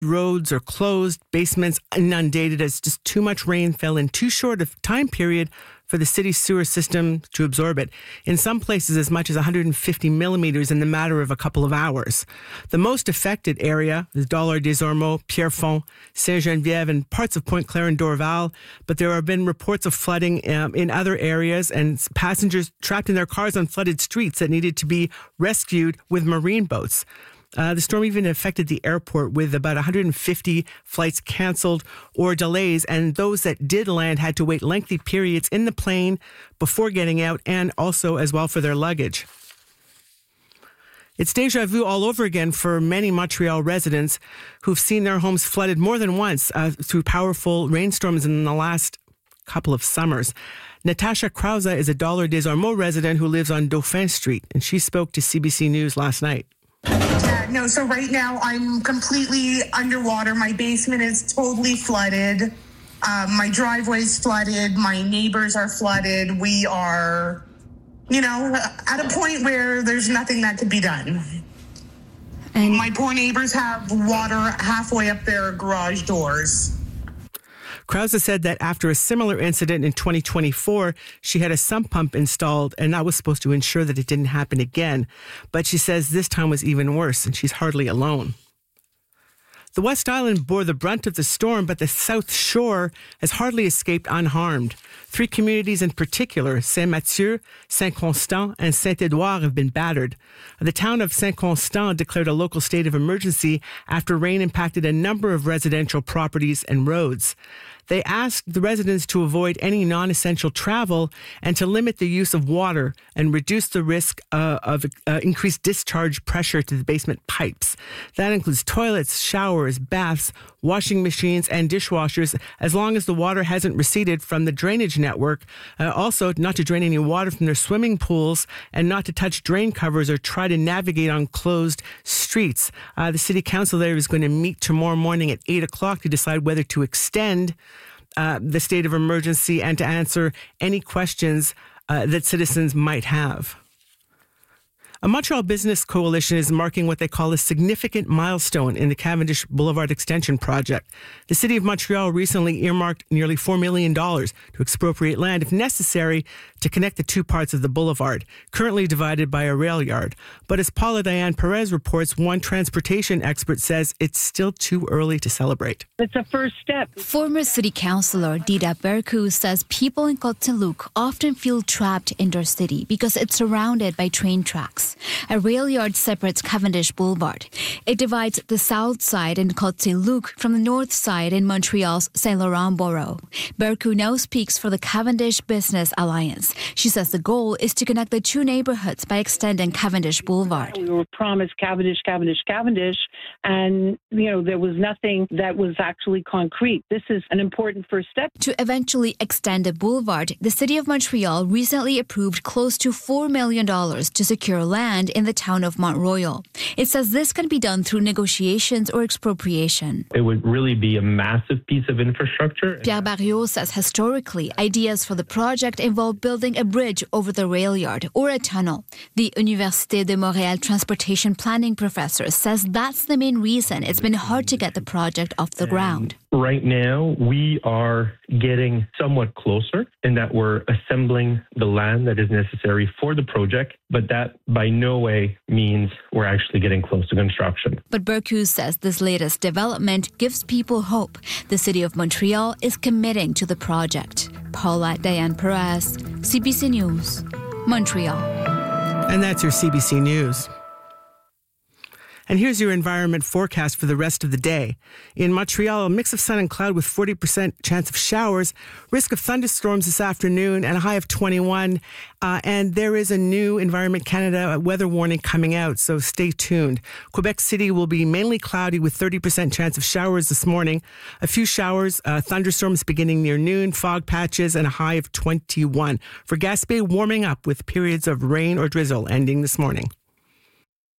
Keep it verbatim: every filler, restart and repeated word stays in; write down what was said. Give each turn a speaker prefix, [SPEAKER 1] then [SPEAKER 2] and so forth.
[SPEAKER 1] Roads are closed, basements inundated as just too much rain fell in too short a time period for the city's sewer system to absorb it. In some places, as much as one hundred fifty millimeters in the matter of a couple of hours. The most affected area is Dollard des Ormeaux, Pierrefonds, Saint-Geneviève, and parts of Pointe-Claire and Dorval. But there have been reports of flooding um, in other areas and passengers trapped in their cars on flooded streets that needed to be rescued with marine boats. Uh, the storm even affected the airport with about one hundred fifty flights canceled or delays, and those that did land had to wait lengthy periods in the plane before getting out and also as well for their luggage. It's déjà vu all over again for many Montreal residents who've seen their homes flooded more than once uh, through powerful rainstorms in the last couple of summers. Natasha Krause is a Dollard des Ormeaux resident who lives on Dauphin Street, and she spoke to C B C News last night.
[SPEAKER 2] Yeah, no, so right now I'm completely underwater. My basement is totally flooded. Um, my driveway's flooded. My neighbors are flooded. We are, you know, at a point where there's nothing that could be done. And my poor neighbors have water halfway up their garage doors.
[SPEAKER 1] Krause said that after a similar incident in twenty twenty-four, she had a sump pump installed, and that was supposed to ensure that it didn't happen again. But she says this time was even worse, and she's hardly alone. The West Island bore the brunt of the storm, but the South Shore has hardly escaped unharmed. Three communities in particular, Saint-Mathieu, Saint-Constant, and Saint-Édouard, have been battered. The town of Saint-Constant declared a local state of emergency after rain impacted a number of residential properties and roads. They asked the residents to avoid any non-essential travel and to limit the use of water and reduce the risk uh, of uh, increased discharge pressure to the basement pipes. That includes toilets, showers, baths, washing machines, and dishwashers, as long as the water hasn't receded from the drainage network. Uh, also, not to drain any water from their swimming pools and not to touch drain covers or try to navigate on closed streets. Uh, the city council there is going to meet tomorrow morning at eight o'clock to decide whether to extend uh, the state of emergency and to answer any questions uh, that citizens might have. A Montreal Business Coalition is marking what they call a significant milestone in the Cavendish Boulevard Extension project. The City of Montreal recently earmarked nearly four million dollars to expropriate land, if necessary, to connect the two parts of the boulevard, currently divided by a rail yard. But as Paula Diane Perez reports, one transportation expert says it's still too early to celebrate.
[SPEAKER 3] It's a first step.
[SPEAKER 4] Former City Councillor Dida Berku says people in Côte-Saint-Luc often feel trapped in their city because it's surrounded by train tracks. A rail yard separates Cavendish Boulevard. It divides the south side in Côte-Saint-Luc from the north side in Montreal's Saint-Laurent borough. Berku now speaks for the Cavendish Business Alliance. She says the goal is to connect the two neighborhoods by extending Cavendish Boulevard.
[SPEAKER 3] We were promised Cavendish, Cavendish, Cavendish, and, you know, there was nothing that was actually concrete. This is an important first step.
[SPEAKER 4] To eventually extend the boulevard, the City of Montreal recently approved close to four million dollars to secure land in the town of Mont-Royal. It says this can be done through negotiations or expropriation.
[SPEAKER 5] It would really be a massive piece of infrastructure.
[SPEAKER 4] Pierre Barriot says historically, ideas for the project involve building a bridge over the rail yard or a tunnel. The Université de Montréal transportation planning professor says that's the main reason it's been hard to get the project off the ground.
[SPEAKER 5] Right now, we are getting somewhat closer in that we're assembling the land that is necessary for the project, but that by no way means we're actually getting close to construction.
[SPEAKER 4] But Berku says this latest development gives people hope. The City of Montreal is committing to the project. Paula Diane Perez, C B C News, Montreal.
[SPEAKER 1] And that's your C B C News. And here's your environment forecast for the rest of the day. In Montreal, a mix of sun and cloud with forty percent chance of showers, risk of thunderstorms this afternoon, and a high of twenty-one. Uh, and there is a new Environment Canada weather warning coming out, so stay tuned. Quebec City will be mainly cloudy with thirty percent chance of showers this morning. A few showers, uh, thunderstorms beginning near noon, fog patches, and a high of twenty-one. For Gaspé, warming up with periods of rain or drizzle ending this morning.